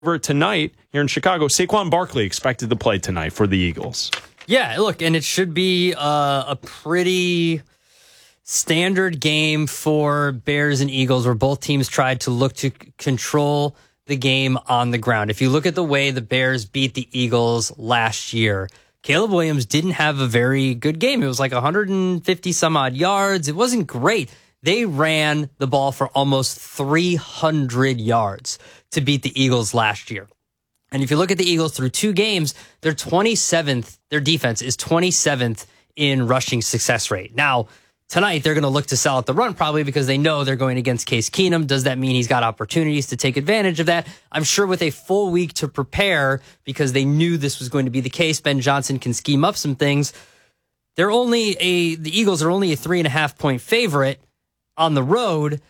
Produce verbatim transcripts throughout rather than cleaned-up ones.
over tonight here in Chicago. Saquon Barkley expected to play tonight for the Eagles. Yeah, look, and it should be uh, a pretty standard game for Bears and Eagles where both teams tried to look to c- control the game on the ground. If you look at the way the Bears beat the Eagles last year, Caleb Williams didn't have a very good game. It was like one hundred fifty some odd yards. It wasn't great. They ran the ball for almost three hundred yards to beat the Eagles last year. And if you look at the Eagles through two games, they're twenty-seventh. Their defense is twenty-seventh in rushing success rate. Now, tonight, they're going to look to sell out the run probably because they know they're going against Case Keenum. Does that mean he's got opportunities to take advantage of that? I'm sure with a full week to prepare because they knew this was going to be the case, Ben Johnson can scheme up some things. They're only a, the Eagles are only a three and a half point favorite on the road.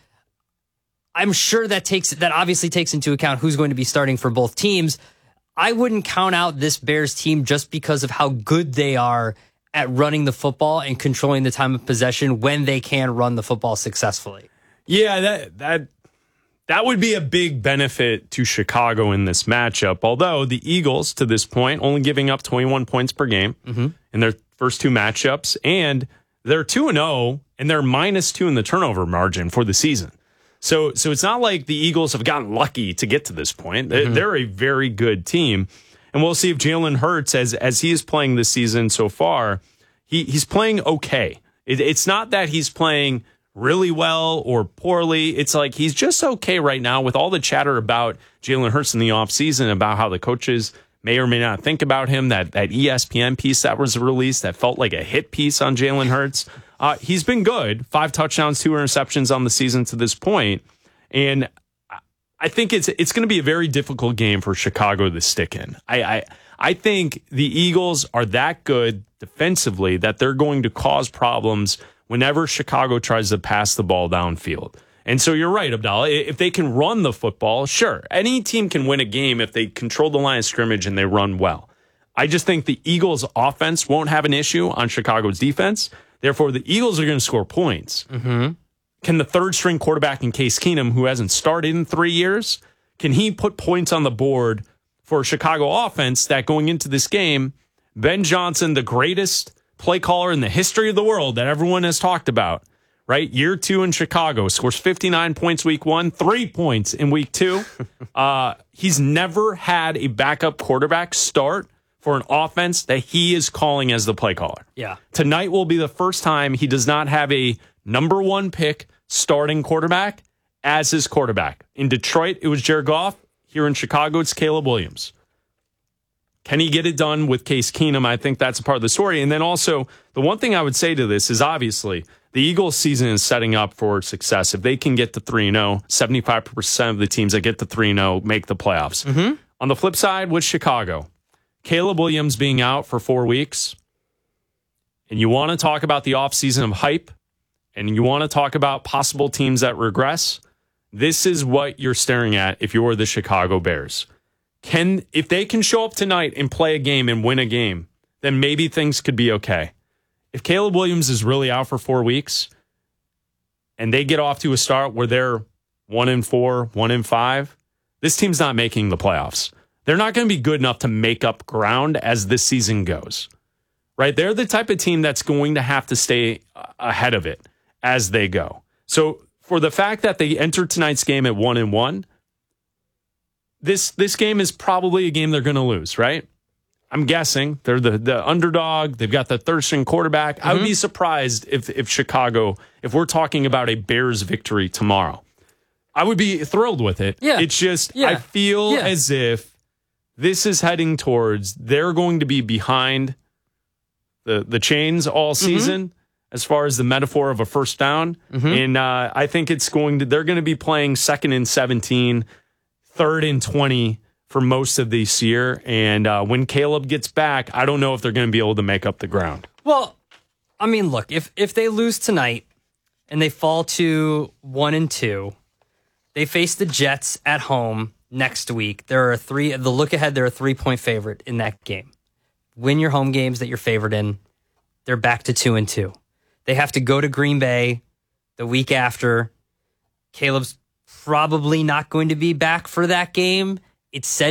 I'm sure that takes, that obviously takes into account who's going to be starting for both teams. I wouldn't count out this Bears team just because of how good they are at running the football and controlling the time of possession when they can run the football successfully. Yeah, that that that would be a big benefit to Chicago in this matchup. Although the Eagles, to this point, only giving up twenty-one points per game mm-hmm. in their first two matchups, and they're two and zero, and they're minus two in the turnover margin for the season. So, so it's not like the Eagles have gotten lucky to get to this point. Mm-hmm. They're a very good team. And we'll see if Jalen Hurts, as as he is playing this season so far, he he's playing okay. It, it's not that he's playing really well or poorly. It's like he's just okay right now with all the chatter about Jalen Hurts in the offseason, about how the coaches may or may not think about him, that, that E S P N piece that was released that felt like a hit piece on Jalen Hurts. Uh, he's been good. Five touchdowns, two interceptions on the season to this point. And I think it's it's going to be a very difficult game for Chicago to stick in. I, I I think the Eagles are that good defensively that they're going to cause problems whenever Chicago tries to pass the ball downfield. And so you're right, Abdallah. If they can run the football, sure. Any team can win a game if they control the line of scrimmage and they run well. I just think the Eagles' offense won't have an issue on Chicago's defense. Therefore, the Eagles are going to score points. Mm-hmm. Can the third-string quarterback in Case Keenum, who hasn't started in three years, can he put points on the board for a Chicago offense that going into this game, Ben Johnson, the greatest play caller in the history of the world that everyone has talked about, right? Year two in Chicago, scores fifty-nine points week one, three points in week two. uh, he's never had a backup quarterback start for an offense that he is calling as the play caller. Yeah. Tonight will be the first time he does not have a number one pick starting quarterback as his quarterback. In Detroit, it was Jared Goff. Here in Chicago, it's Caleb Williams. Can he get it done with Case Keenum? I think that's a part of the story. And then also, the one thing I would say to this is obviously the Eagles season is setting up for success. If they can get to three and oh, seventy-five percent of the teams that get to three and oh make the playoffs. Mm-hmm. On the flip side, with Chicago, Caleb Williams being out for four weeks, and you want to talk about the offseason of hype, and you want to talk about possible teams that regress, this is what you're staring at if you're the Chicago Bears. Can if they can show up tonight and play a game and win a game, then maybe things could be okay. If Caleb Williams is really out for four weeks and they get off to a start where they're one and four, one and five, this team's not making the playoffs. They're not going to be good enough to make up ground as this season goes. Right? They're the type of team that's going to have to stay ahead of it as they go. So for the fact that they entered tonight's game at one and one, this this game is probably a game they're going to lose, right? I'm guessing they're the, the underdog. They've got the third string quarterback. Mm-hmm. I would be surprised if if Chicago, if we're talking about a Bears victory tomorrow, I would be thrilled with it. Yeah. It's just, yeah. I feel yeah. as if this is heading towards, they're going to be behind the, the chains all season. Mm-hmm. As far as the metaphor of a first down. Mm-hmm. And uh, I think it's going to, they're going to be playing second and seventeen, third and twenty for most of this year. And uh, when Caleb gets back, I don't know if they're going to be able to make up the ground. Well, I mean, look, if, if they lose tonight and they fall to one and two, they face the Jets at home next week. There are three, the look ahead, they're a three point favorite in that game. Win your home games that you're favored in. They're back to two and two. They have to go to Green Bay the week after. Caleb's probably not going to be back for that game. it's said